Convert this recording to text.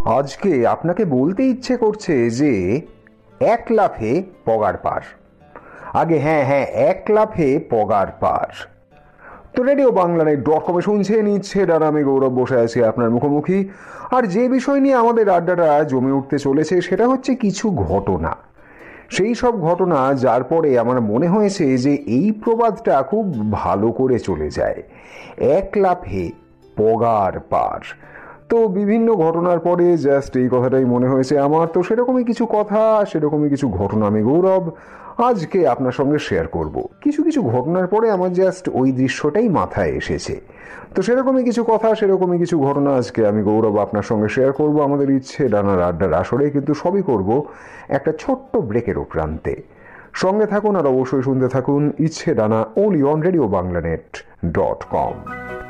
আজকে আপনাকে বলতে ইচ্ছে করছে যে 1 লাফে পগার পার। আগে হ্যাঁ, 1 লাফে পগার পার। তো রেডিও বাংলা.com শুনছেন ইচ্ছে ডানা, আমি গৌরব বসে আছি আপনার মুখোমুখি। আর যে বিষয় নিয়ে আমাদের আড্ডাটা জমে উঠতে চলেছে সেটা হচ্ছে কিছু ঘটনা। সেই সব ঘটনা যার পরে আমার মনে হয়েছে যে এই প্রবাদটা খুব ভালো করে চলে যায়, 1 লাফে পগার পার। তো বিভিন্ন ঘটনার পরে জাস্ট এই কথাটাই মনে হয়েছে আমার। তো সেরকমই কিছু কথা, সেরকমই কিছু ঘটনা আমি গৌরব আজকে আপনার সঙ্গে শেয়ার করব। কিছু কিছু ঘটনার পরে আমার জাস্ট ওই দৃশ্যটাই মাথায় এসেছে। তো সেরকমই কিছু কথা, সেরকমই কিছু ঘটনা আজকে আমি গৌরব আপনার সঙ্গে শেয়ার করব আমাদের ইচ্ছে ডানার আড্ডার আসরে। কিন্তু সবই করব একটা ছোট্ট ব্রেকের প্রান্তে। সঙ্গে থাকুন আর অবশ্যই শুনতে থাকুন ইচ্ছে ডানা, only on radio banglanet.com।